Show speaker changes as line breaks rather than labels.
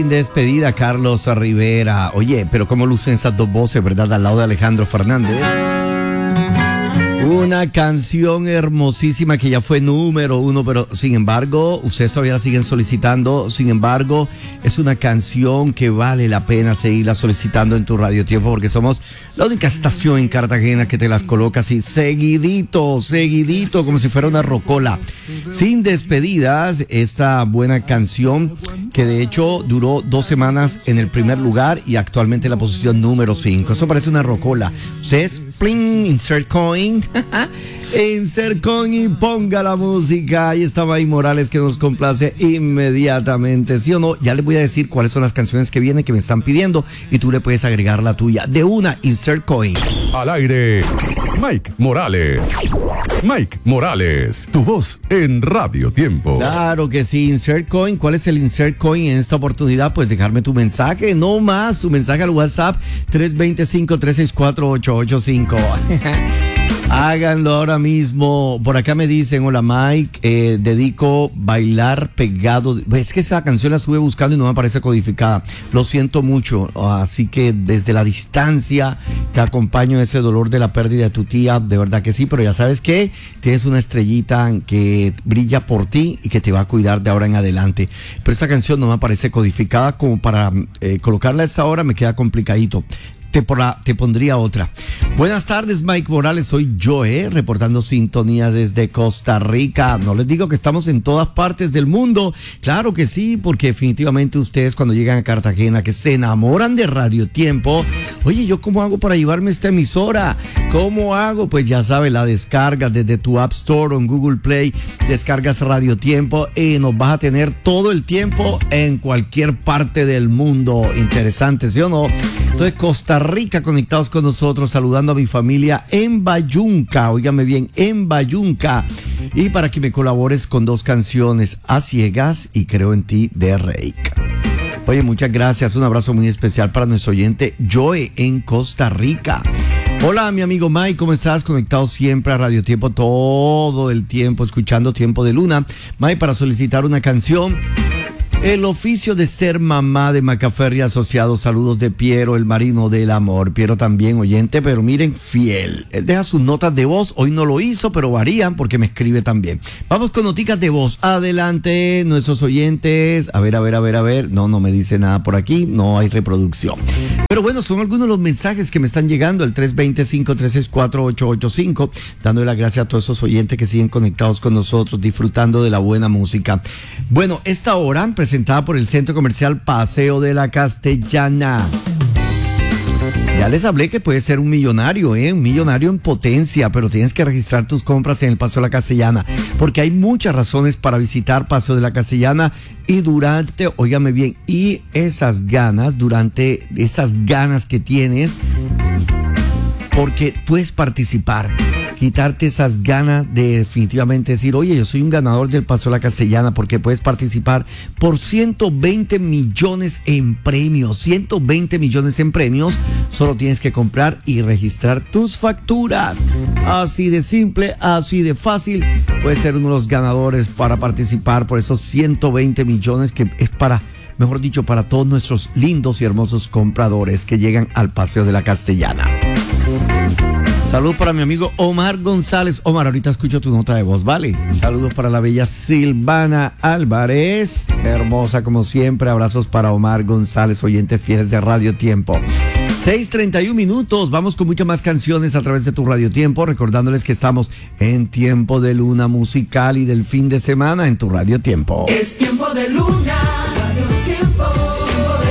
Despedida, Carlos Rivera. Oye, pero cómo lucen esas dos voces, ¿verdad? Al lado de Alejandro Fernández. Una canción hermosísima que ya fue número 1, pero sin embargo, ustedes todavía la siguen solicitando. Sin embargo, es una canción que vale la pena seguirla solicitando en tu Radio Tiempo, porque somos la única estación en Cartagena que te las coloca así, seguidito, como si fuera una rocola. Sin despedidas, esta buena canción que de hecho duró 2 semanas en el primer lugar y actualmente en la posición número 5. Esto parece una rocola. Ustedes, pling, insert coin. Insert coin y ponga la música. Ahí está Mike Morales, que nos complace inmediatamente, ¿sí o no? Ya les voy a decir cuáles son las canciones que vienen, que me están pidiendo, y tú le puedes agregar la tuya. De una, insert coin.
Al aire, Mike Morales. Mike Morales, tu voz en Radio Tiempo.
Claro que sí, insert coin. ¿Cuál es el insert coin en esta oportunidad? Pues dejarme tu mensaje, no más, tu mensaje al WhatsApp 325-364-885. Háganlo ahora mismo. Por acá me dicen, hola Mike, dedico bailar pegado. Es que esa canción la estuve buscando y no me aparece codificada. Lo siento mucho, así que desde la distancia te acompaño en ese dolor de la pérdida de tu tía, de verdad que sí, pero ya sabes que tienes una estrellita que brilla por ti y que te va a cuidar de ahora en adelante. Pero esta canción no me aparece codificada, como para colocarla a esta hora me queda complicadito. Te pondría otra. Buenas tardes, Mike Morales, soy Joe, reportando sintonía desde Costa Rica. No les digo que estamos en todas partes del mundo. Claro que sí, porque definitivamente ustedes cuando llegan a Cartagena, que se enamoran de Radio Tiempo, oye, ¿yo cómo hago para llevarme esta emisora? ¿Cómo hago? Pues ya sabes, la descargas desde tu App Store o en Google Play, descargas Radio Tiempo y nos vas a tener todo el tiempo en cualquier parte del mundo. Interesante, ¿sí o no? Entonces, Costa Rica conectados con nosotros, saludando a mi familia en Bayunca, óigame bien, en Bayunca, y para que me colabores con 2 canciones, A Ciegas y Creo en Ti de Reik. Oye, muchas gracias, un abrazo muy especial para nuestro oyente Joe en Costa Rica. Hola, mi amigo Mike, ¿cómo estás? Conectado siempre a Radio Tiempo todo el tiempo, escuchando Tiempo de Luna. Mike, para solicitar una canción, El oficio de ser mamá de Macaferri Asociado. Saludos de Piero, el marino del amor. Piero también oyente, pero miren, fiel. Él deja sus notas de voz. Hoy no lo hizo, pero varían porque me escribe también. Vamos con noticas de voz. Adelante, nuestros oyentes. A ver. No me dice nada por aquí. No hay reproducción. Pero bueno, son algunos de los mensajes que me están llegando al 325-364-885. Dándole las gracias a todos esos oyentes que siguen conectados con nosotros, disfrutando de la buena música. Bueno, esta hora presentada por el Centro Comercial Paseo de la Castellana. Ya les hablé que puedes ser un millonario, un millonario en potencia, pero tienes que registrar tus compras en el Paseo de la Castellana, porque hay muchas razones para visitar Paseo de la Castellana y óigame bien, y durante esas ganas que tienes, porque puedes participar. Quitarte esas ganas de definitivamente decir, oye, yo soy un ganador del Paseo de la Castellana, porque puedes participar por 120 millones en premios. 120 millones en premios. Solo tienes que comprar y registrar tus facturas. Así de simple, así de fácil. Puedes ser uno de los ganadores para participar por esos 120 millones que es para todos nuestros lindos y hermosos compradores que llegan al Paseo de la Castellana. Saludos para mi amigo Omar González. Omar, ahorita escucho tu nota de voz, ¿vale? Saludos para la bella Silvana Álvarez. Hermosa como siempre. Abrazos para Omar González, oyentes fieles de Radio Tiempo. 6:31 minutos. Vamos con muchas más canciones a través de tu Radio Tiempo. Recordándoles que estamos en Tiempo de Luna musical y del fin de semana en tu Radio Tiempo.
Es Tiempo de Luna, Radio Tiempo, Tiempo de